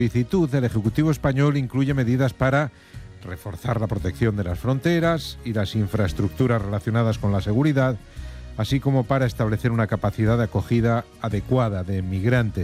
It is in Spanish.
La solicitud del Ejecutivo español incluye medidas para reforzar la protección de las fronteras y las infraestructuras relacionadas con la seguridad, así como para establecer una capacidad de acogida adecuada de migrantes.